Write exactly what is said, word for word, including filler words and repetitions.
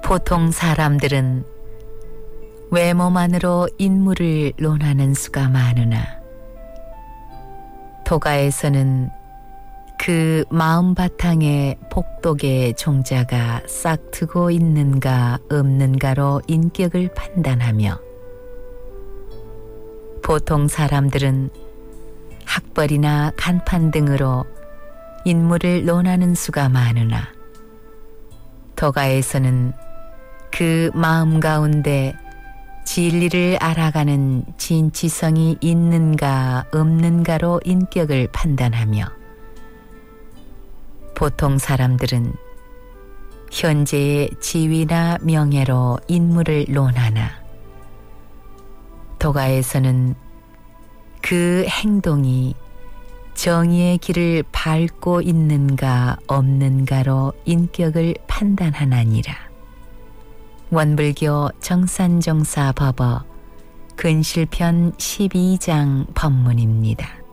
보통 사람들은 외모만으로 인물을 논하는 수가 많으나 도가에서는 그 마음 바탕에 복독의 종자가 싹트고 있는가 없는가로 인격을 판단하며 보통 사람들은 학벌이나 간판 등으로 인물을 논하는 수가 많으나 도가에서는 그 마음 가운데 진리를 알아가는 진치성이 있는가 없는가로 인격을 판단하며 보통 사람들은 현재의 지위나 명예로 인물을 논하나 도가에서는 그 행동이 정의의 길을 밟고 있는가 없는가로 인격을 판단하나니라. 원불교 정산정사 법어 근실편 십이 장 법문입니다.